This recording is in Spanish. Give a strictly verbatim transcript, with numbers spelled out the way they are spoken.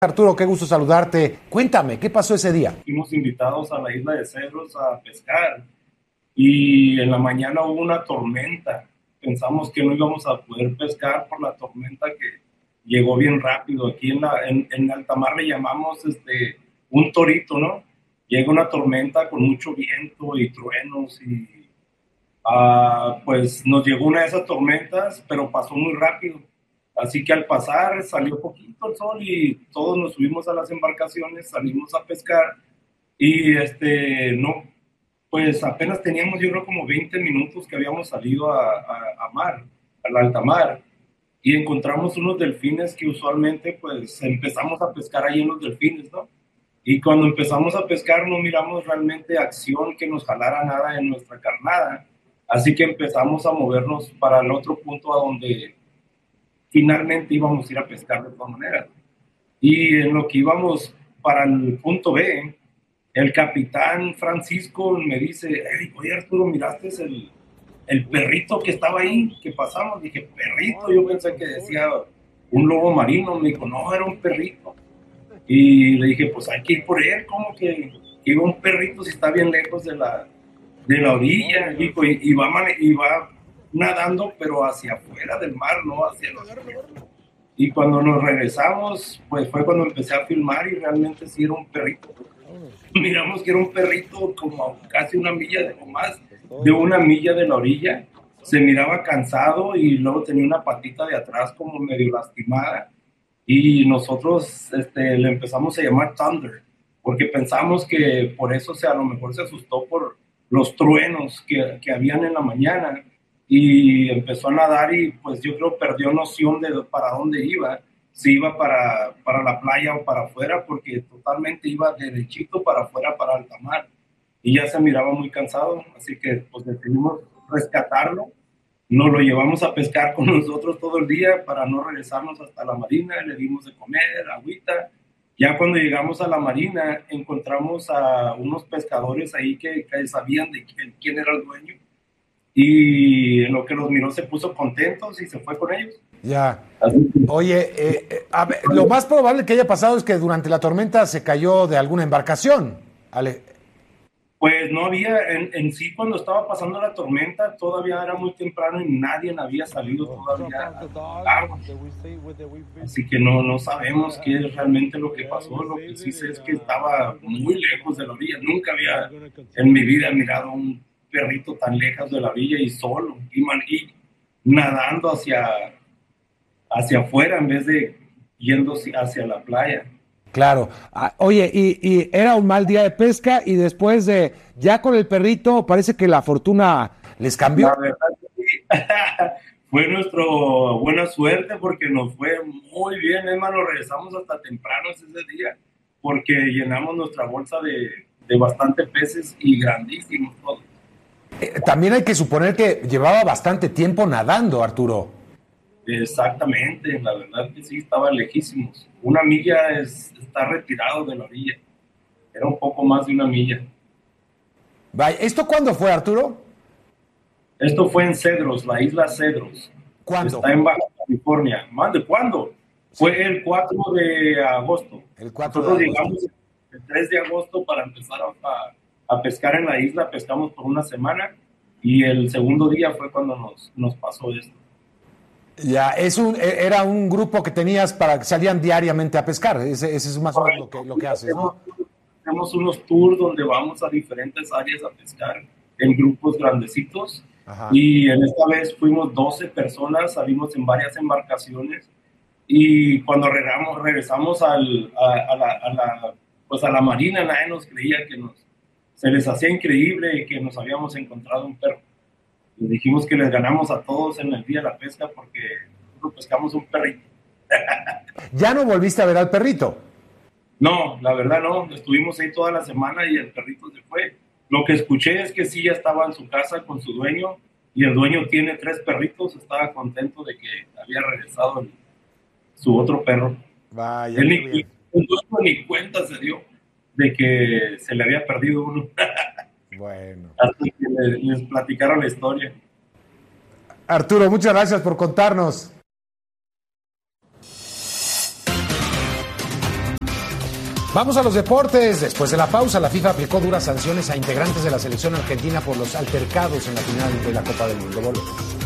Arturo, qué gusto saludarte. Cuéntame, ¿qué pasó ese día? Fuimos invitados a la isla de Cedros a pescar y en la mañana hubo una tormenta. Pensamos que no íbamos a poder pescar por la tormenta que llegó bien rápido. Aquí en, la, en, en alta mar le llamamos este, un torito, ¿no? Llega una tormenta con mucho viento y truenos y uh, pues nos llegó una de esas tormentas, pero pasó muy rápido. Así que al pasar salió poquito el sol y todos nos subimos a las embarcaciones, salimos a pescar y este, no, pues apenas teníamos yo creo como veinte minutos que habíamos salido a, a, a mar, a la alta mar, y encontramos unos delfines que usualmente pues empezamos a pescar ahí en los delfines, ¿no? Y cuando empezamos a pescar no miramos realmente acción que nos jalara nada en nuestra carnada, así que empezamos a movernos para el otro punto a donde finalmente íbamos a ir a pescar de todas maneras. Y en lo que íbamos para el punto B, el capitán Francisco me dice, hey, oye Arturo, ¿miraste el, el perrito que estaba ahí, que pasamos? Dije, perrito, yo pensé que decía un lobo marino. Me dijo, no, era un perrito. Y le dije, pues hay que ir por él, como que, que iba un perrito si está bien lejos de la, de la orilla. Dijo, y, y, va, y va nadando, pero hacia afuera del mar, no hacia los ríos. Y cuando nos regresamos, pues fue cuando empecé a filmar y realmente sí era un perrito. Miramos que era un perrito como casi una milla de, o más de una milla de la orilla. Se miraba cansado y luego tenía una patita de atrás como medio lastimada. Y nosotros este, le empezamos a llamar Thunder, porque pensamos que por eso, o sea, a lo mejor se asustó por los truenos que, que habían en la mañana y empezó a nadar y pues yo creo perdió noción de para dónde iba, si iba para, para la playa o para afuera, porque totalmente iba derechito para afuera, para alta mar, y ya se miraba muy cansado, así que pues decidimos rescatarlo. Nos lo llevamos a pescar con nosotros todo el día para no regresarnos hasta la marina, le dimos de comer, agüita. Ya cuando llegamos a la marina encontramos a unos pescadores ahí que, que sabían de quién, quién era el dueño, y en lo que los miró se puso contentos y se fue con ellos. Ya. Oye, eh, eh, a ver, lo más probable que haya pasado es que durante la tormenta se cayó de alguna embarcación. Ale. Pues no había, en, en sí cuando estaba pasando la tormenta todavía era muy temprano y nadie había salido todavía al agua. Así que no, no sabemos qué es realmente lo que pasó. Lo que sí sé es que estaba muy lejos de la orilla. Nunca había en mi vida mirado un perrito tan lejos de la orilla y solo, y, man, y nadando hacia, hacia afuera en vez de yendo hacia la playa. Claro. Ah, oye, y, y era un mal día de pesca y después de, ya con el perrito, parece que la fortuna les cambió. La verdad que sí. Fue nuestra buena suerte porque nos fue muy bien, hermano. Regresamos hasta temprano ese día porque llenamos nuestra bolsa de, de bastante peces y grandísimos todos. Eh, también hay que suponer que llevaba bastante tiempo nadando, Arturo. Exactamente, la verdad que sí, estaba lejísimos. Una milla es, está retirado de la orilla. Era un poco más de una milla. Vaya, ¿esto cuándo fue, Arturo? Esto fue en Cedros, la isla Cedros. ¿Cuándo? Está en Baja California. ¿Más de cuándo? Sí. Fue el cuatro de agosto. El cuatro Nosotros de agosto. llegamos el tres de agosto para empezar a, a pescar en la isla. Pescamos por una semana y el segundo día fue cuando nos, nos pasó esto. Ya, es un, era un grupo que tenías para que salían diariamente a pescar. Ese, ese es más o menos lo que, lo que haces, ¿no? Tenemos unos tours donde vamos a diferentes áreas a pescar en grupos grandecitos. Ajá. Y en esta vez fuimos doce personas, salimos en varias embarcaciones y cuando regresamos, regresamos al, a, a, la, a, la, pues a la marina, nadie nos creía que nos, se les hacía increíble que nos habíamos encontrado un perro. Les dijimos que les ganamos a todos en el día de la pesca porque nosotros pescamos un perrito. ¿Ya no volviste a ver al perrito? No, la verdad no. Estuvimos ahí toda la semana y el perrito se fue. Lo que escuché es que sí, ya estaba en su casa con su dueño y el dueño tiene tres perritos. Estaba contento de que había regresado el, su otro perro. Vaya, Él ni, ni, ni cuenta se dio de que se le había perdido uno. Bueno. Así que les, les platicaron la historia. Arturo, muchas gracias por contarnos. Vamos a los deportes. Después de la pausa, la FIFA aplicó duras sanciones a integrantes de la selección argentina por los altercados en la final de la Copa del Mundo. Volvemos.